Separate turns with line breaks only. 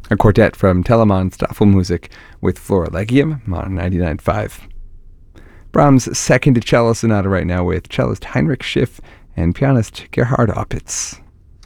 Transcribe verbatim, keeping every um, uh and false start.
a quartet from Telemann Staffelmusik with Florilegium on ninety-nine point five. Brahms' second cello sonata right now with cellist Heinrich Schiff and pianist Gerhard Opitz.